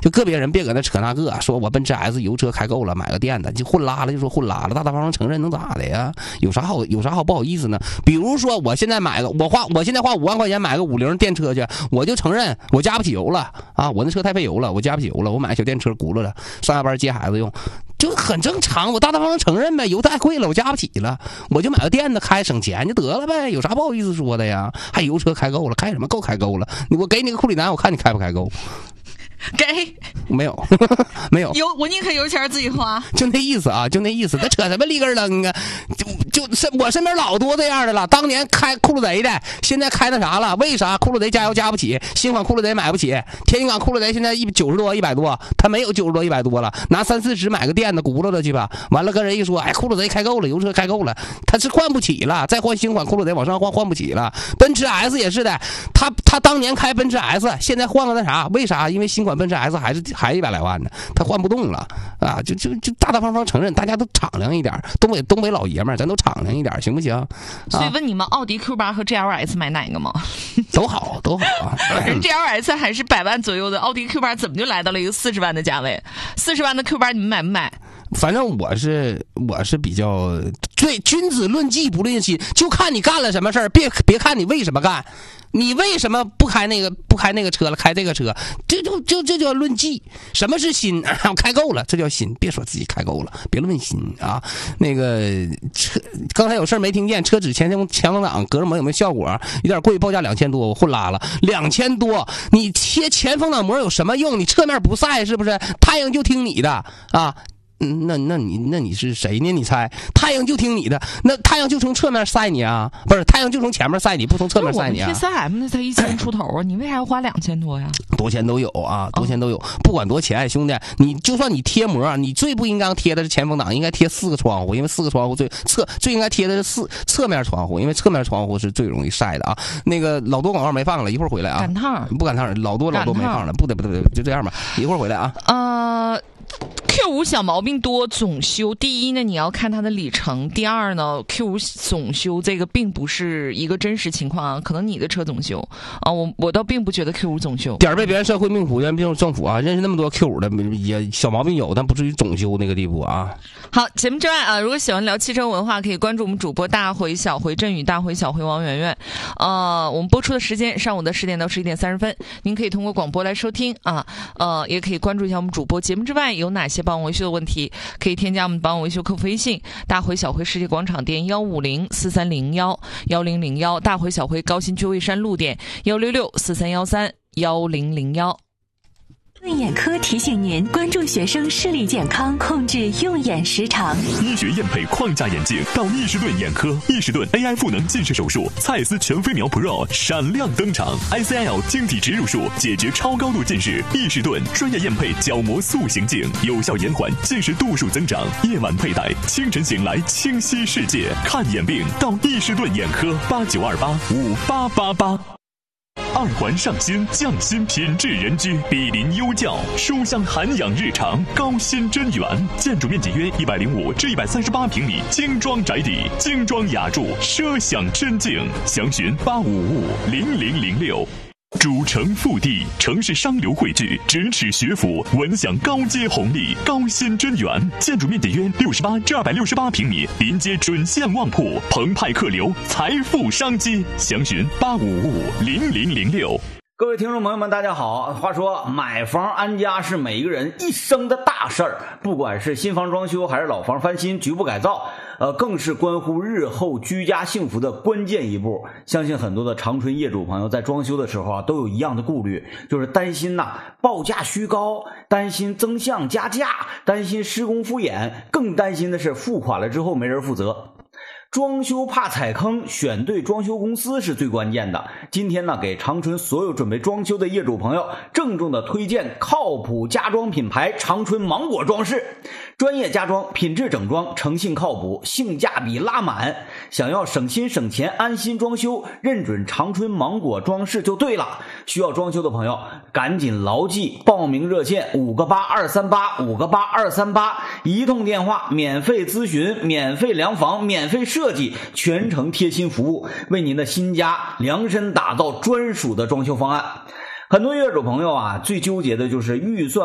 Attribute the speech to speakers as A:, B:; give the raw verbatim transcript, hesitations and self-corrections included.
A: 就个别人别搁那扯那个，说我奔驰 S 油车开够了，买个电的，就混拉了就说混拉了，大大方方承认能咋的呀？有啥好有啥好不好意思呢？比如说我现在买个我花我现在花五万块钱买个五菱电车去，我就承认我加不起油了啊，我那车太费油了，我加不起油了，我买小电车轱辘了，上下班接孩子用。就很正常，我大大方方承认呗，油太贵了，我加不起了，我就买个电的开，省钱就得了呗，有啥不好意思说的呀？还油车开够了，开什么够开够了？我给你个库里南，我看你开不开够？
B: 给
A: 没有没有
B: 油，我宁可油钱自己花，
A: 就那意思啊，就那意思。他扯什么立根楞啊？就就我身边老多这样的了。当年开酷路贼的，现在开那啥了？为啥酷路贼加油加不起？新款酷路贼买不起。天津港酷路贼现在一九十多一百多，他没有九十多一百多了，拿三四十买个电的轱辘的去吧。完了跟人一说，哎，酷路贼开够了，油车开够了，他是换不起了，再换新款酷路贼往上换换不起了。奔驰 S 也是的，他他当年开奔驰 S， 现在换个那啥，为啥？因为新款奔驰 S 还是还一百来万呢，他换不动了啊！就就就大大方方承认，大家都敞亮一点，东北东北老爷们儿，咱都敞亮一点，行不行？啊、
B: 所以问你们，奥迪 Q 八和 G L S 买哪个吗？
A: 都好，都好啊。
B: 人 G L S 还是百万左右的，奥迪 Q 八怎么就来到了一个四十万的价位？四十万的 Q 八你们买不买？
A: 反正我是我是比较对，君子论迹不论心，就看你干了什么事儿，别别看你为什么干。你为什么不开那个不开那个车了，开这个车？这就就这叫论迹。什么是心？我开够了，这叫心。别说自己开够了，别论心啊。那个车刚才有事没听见，车指前风前风挡隔热膜有没有效果？有点贵，报价两千多，我混拉了两千多。你贴前风挡膜有什么用？你侧面不晒是不是？太阳就听你的啊。嗯，那那你那你是谁呢？你猜？太阳就听你的，那太阳就从侧面晒你啊？不是，太阳就从前面晒你，不从侧面晒你啊？
B: 贴 三 M 那才一千出头啊，你为啥要花两千多呀？
A: 多钱都有啊，多钱都有，不管多钱，兄弟，你就算你贴膜，你最不应该贴的是前风挡，应该贴四个窗户，因为四个窗户最侧最应该贴的是四侧面窗户，因为侧面窗户是最容易晒的啊。那个老多广告没放了，一会儿回来啊。
B: 赶趟
A: 不赶趟，老多老多没放了，不得不得不得，就这样吧，一会儿回来啊。
B: 呃。Q 五 小毛病多，总修。第一呢，你要看它的里程；第二呢 ，Q 五 总修这个并不是一个真实情况啊，可能你的车总修啊，我我倒并不觉得 Q 五 总修。
A: 点儿背别人社会命苦，别人政府啊，认识那么多 Q 五 的，也小毛病有，但不至于总修那个地步啊。
B: 好，节目之外啊，如果喜欢聊汽车文化，可以关注我们主播大回小回振宇、大回小回王圆圆。呃，我们播出的时间上午的十点到十一点三十分，您可以通过广播来收听啊，呃，也可以关注一下我们主播。节目之外有哪些保养维修的问题，可以添加我们保养维修客服微信：大回小回世界广场店幺五零四三零幺幺零零幺，大回小回高新区蔚山路店幺六六四三幺三幺零零幺。
C: 润眼科提醒您关注学生视力健康，控制用眼时长。
D: 医学验配框架眼镜到易士顿眼科，易士顿 A I 赋能近视手术，蔡司全飞秒 Pro 闪亮登场 ，I C L 晶体植入术解决超高度近视。易士顿专业验配角膜塑形镜，有效延缓近视度数增长。夜晚佩戴，清晨醒来清晰世界。看眼病到易士顿眼科，八九二八五八八八。二环上新，匠心品质人居，毗邻优教，书香涵养日常，高新真园。建筑面积约一百零五至一百三十八平米，精装宅邸，精装雅筑，奢享真境。详询八五五零零零六。主城腹地，城市商流汇聚，咫尺学府，闻享高阶红利。高新真园，建筑面积约六十八至二百六十八平米，临街准线旺铺，澎湃客流，财富商机。详询八五五零零零六。
E: 各位听众朋友们大家好，话说买房安家是每一个人一生的大事儿，不管是新房装修还是老房翻新局部改造，呃，更是关乎日后居家幸福的关键一步。相信很多的长春业主朋友在装修的时候啊，都有一样的顾虑，就是担心呐、啊、报价虚高，担心增项加价，担心施工敷衍，更担心的是付款了之后没人负责。装修怕踩坑，选对装修公司是最关键的。今天呢，给长春所有准备装修的业主朋友郑重的推荐靠谱家装品牌长春芒果装饰。专业家装，品质整装，诚信靠谱，性价比拉满。想要省心省钱，安心装修，认准长春芒果装饰就对了。需要装修的朋友赶紧牢记报名热线五个八二三八五个八二三八，一通电话免费咨询，免费量房，免费设计，全程贴心服务，为您的新家量身打造专属的装修方案。很多业主朋友啊，最纠结的就是预算